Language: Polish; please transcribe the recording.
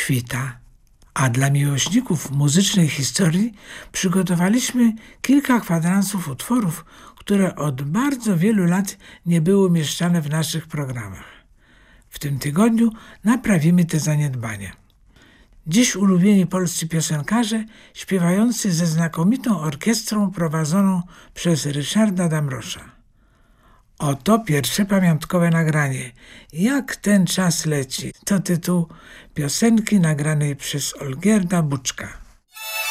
świta. A dla miłośników muzycznej historii przygotowaliśmy kilka kwadransów utworów, które od bardzo wielu lat nie były umieszczane w naszych programach. W tym tygodniu naprawimy te zaniedbania. Dziś ulubieni polscy piosenkarze śpiewający ze znakomitą orkiestrą prowadzoną przez Ryszarda Damrosza. Oto pierwsze pamiątkowe nagranie. Jak ten czas leci. To tytuł piosenki nagranej przez Olgierda Buczka.